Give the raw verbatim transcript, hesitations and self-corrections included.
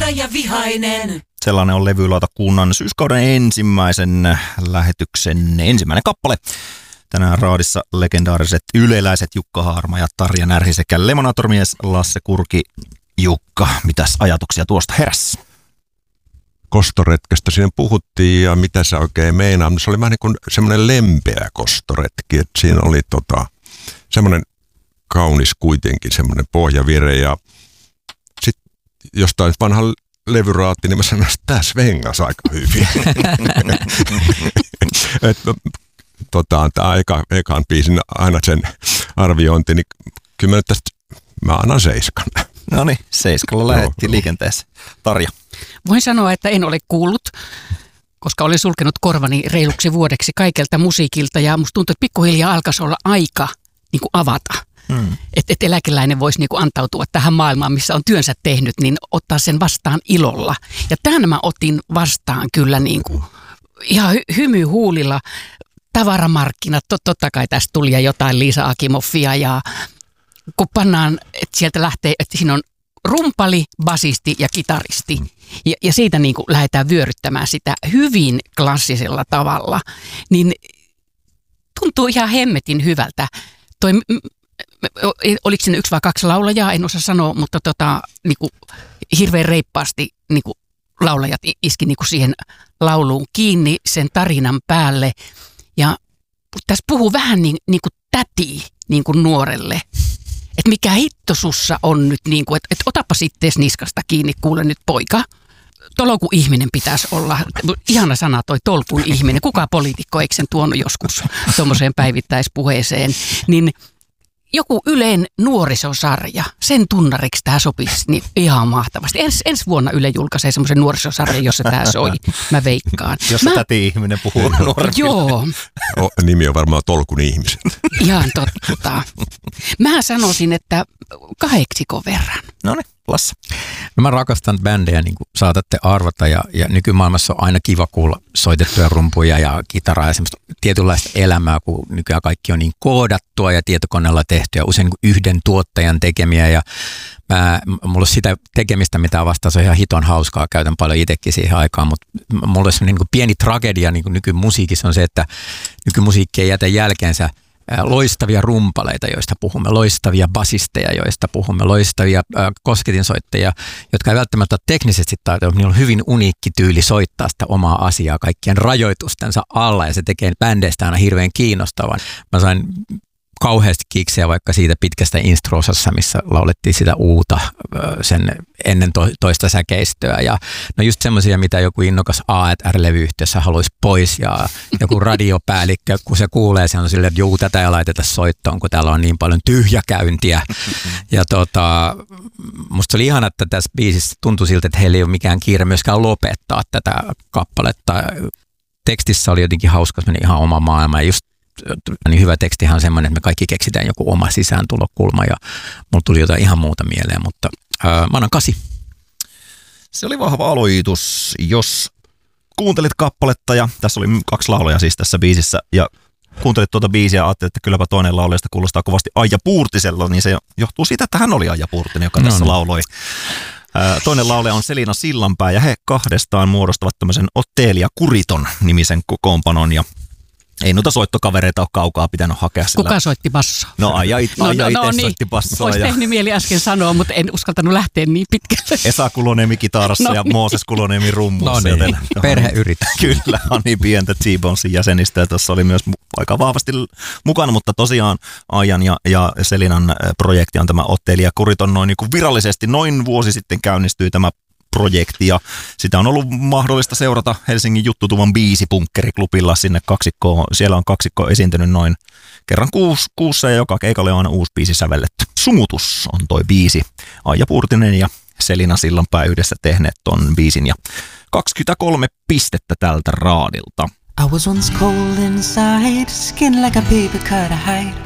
Nöyrä ja vihainen. Sellainen on levylautakunnan syyskauden ensimmäisen lähetyksen ensimmäinen kappale. Tänään raadissa legendaariset yleläiset Jukka Haarma ja Tarja Närhi sekä Lemonatormies Lasse Kurki. Jukka, mitäs ajatuksia tuosta heräsi? Kostoretkestä siinä puhuttiin ja mitä se oikein meinaa. Se oli vähän niin kuin semmoinen lempeä kostoretki. Että siinä oli tota, semmoinen kaunis kuitenkin semmoinen pohjavire ja sitten jostain vanha levyraatti, niin mä sanoin, että tämä svengasi aika hyvin. että tota, tämä eka, ekan biisin aina sen arviointi, niin kyllä mä nyt tästä, mä annan seiskan. No niin, seiskalla lähdettiin liikenteessä. Tarja. Voin sanoa, että en ole kuullut, koska olen sulkenut korvani reiluksi vuodeksi kaikelta musiikilta ja musta tuntuu, että pikkuhiljaa alkaisi olla aika niin kuin avata. Hmm. Että et eläkeläinen voisi niin kuin antautua tähän maailmaan, missä on työnsä tehnyt, niin ottaa sen vastaan ilolla. Ja tämän mä otin vastaan kyllä niin kuin ihan hy- hymyhuulilla. Tavaramarkkinat, tot, totta kai tästä tuli ja jotain Liisa Akimoffia ja kun pannaan, että sieltä lähtee, että siinä on rumpali, basisti ja kitaristi. Ja, ja siitä niin kuin lähdetään vyöryttämään sitä hyvin klassisella tavalla. Niin tuntuu ihan hemmetin hyvältä. Toi, m- m- oliko siinä yksi vai kaksi laulajaa, en osaa sanoa, mutta tota, niin kuin hirveän reippaasti niin kuin laulajat iski niin kuin siihen lauluun kiinni sen tarinan päälle. Ja tässä puhuu vähän niin, niin kuin täti niin kuin nuorelle. Että mikä hitto sussa on nyt, niin kuin, että, että otapa sitten niskasta kiinni, kuule nyt poika. Tolkun ihminen pitäisi olla, ihana sana toi tolkun ihminen. Kuka poliitikko eikö sen tuonut joskus tuommoiseen päivittäispuheeseen. Niin joku Ylen nuorisosarja, sen tunnariksi tämä sopisi niin ihan mahtavasti. Ens, ensi vuonna Yle julkaisee semmoisen nuorisosarjan, jossa tämä soi. Mä veikkaan. Jos Mä... täti-ihminen puhuu nuoremmille. Joo. O, nimi on varmaan Tolkun ihmisen. Ihan totta. Mä sanoisin, että kahdeksiko verran. No niin, Lasse. No mä rakastan bändejä, niin kuin saatatte arvata, ja, ja nykymaailmassa on aina kiva kuulla soitettuja rumpuja ja kitaraa ja semmoista tietynlaista elämää, kun nykyään kaikki on niin koodattua ja tietokoneella tehtyä, usein niin kuin yhden tuottajan tekemiä, ja mä, mulla on sitä tekemistä, mitä vastaan, se on ihan hiton hauskaa, käytän paljon itsekin siihen aikaan, mutta mulla on semmoinen niin kuin pieni tragedia niin kuin nykymusiikissa on se, että nykymusiikki ei jätä jälkeensä loistavia rumpaleita, joista puhumme, loistavia basisteja, joista puhumme, loistavia äh, kosketinsoittajia, jotka ei välttämättä ole teknisesti taitoja, mutta niillä on hyvin uniikki tyyli soittaa sitä omaa asiaa kaikkien rajoitustensa alla, ja se tekee bändeistä aina hirveän kiinnostavan. Mä sain kauheasti kiksejä vaikka siitä pitkästä instro-osassa, missä laulettiin sitä uuta sen ennen to, toista säkeistöä. Ja no just semmoisia, mitä joku innokas A and R-levyyhtiössä haluaisi pois, ja joku radiopäällikkö, kun se kuulee, se on silleen, että juu, tätä ei laiteta soittoon, kun täällä on niin paljon tyhjäkäyntiä. Ja tota, musta oli ihana, että tässä biisissä tuntui siltä, että heillä ei ole mikään kiire myöskään lopettaa tätä kappaletta. Tekstissä oli jotenkin hauska, semmoinen ihan oma maailma, ja just niin hyvä tekstihan on semmoinen, että me kaikki keksitään joku oma sisääntulokulma, ja mulla tuli jotain ihan muuta mieleen, mutta ää, mä annan kasi. Se oli vahva aloitus, jos kuuntelit kappaletta, ja tässä oli kaksi laulajaa siis tässä biisissä, ja kuuntelit tuota biisiä ja ajattelit, että kylläpä toinen laulajasta kuulostaa kovasti Aija Puurtisella, niin se johtuu siitä, että hän oli Aija Puurtinen, joka tässä no. lauloi. Ää, toinen laulaja on Selina Sillanpää, ja he kahdestaan muodostavat tämmöisen Ottelia Kuriton nimisen kokoonpanon, ja ei noita soittokavereita ole kaukaa pitänyt hakea sillä. Kuka soitti bassoa? No Aija it, no, no, itse no, soitti bassoa. Olisi ja tehnyt mieli äsken sanoa, mutta en uskaltanut lähteä niin pitkälle. Esa Kuloniemi kitarassa no, ja niin. Mooses Kuloniemi rummussa. No niin, perheyritys. Kyllä, on niin pientä T-Bonesin jäsenistä, ja tuossa oli myös aika vahvasti mukana, mutta tosiaan Aijan ja, ja Selinan projekti on tämä Ottelia Kuriton noin niin kuin virallisesti. Noin vuosi sitten käynnistyi tämä projekti, ja sitä on ollut mahdollista seurata Helsingin Juttutuvan biisipunkkeriklubilla sinne kaksikkoon. Siellä on kaksikko esiintynyt noin kerran kuusi, kuussa, ja joka keikalle on aina uusi biisi sävelletty. Sumutus on toi biisi. Aija Puurtinen ja Selina Sillanpää yhdessä tehneet ton biisin, ja kaksikymmentäkolme pistettä tältä raadilta. I was once cold inside, skin like a paper cut of hide.